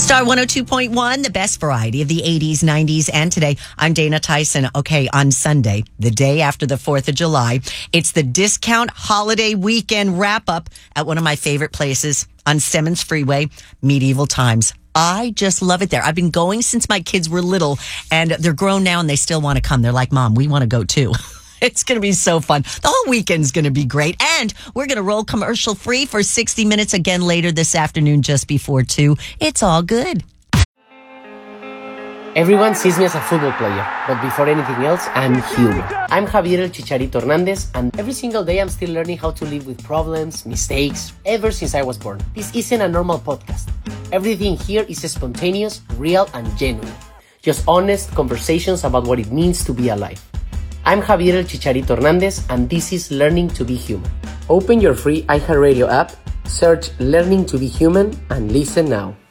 Star 102.1, the best variety of the 80s, 90s, and today. I'm Dana Tyson. Okay, on Sunday, the day after the 4th of July, it's the discount holiday weekend wrap-up at one of my favorite places on Stemmons Freeway, Medieval Times. I just love it there. I've been going since my kids were little, and they're grown now, and they still want to come. They're like, Mom, we want to go too. It's going to be so fun. The whole weekend's going to be great. And we're going to roll commercial free for 60 minutes again later this afternoon, just before 2. It's all good. Everyone sees me as a football player, but before anything else, I'm human. I'm Javier El Chicharito Hernandez, and every single day I'm still learning how to live with problems, mistakes, ever since I was born. This isn't a normal podcast. Everything here is spontaneous, real, and genuine. Just honest conversations about what it means to be alive. I'm Javier El Chicharito Hernandez, and this is Learning to be Human. Open your free iHeartRadio app, search Learning to be Human, and listen now.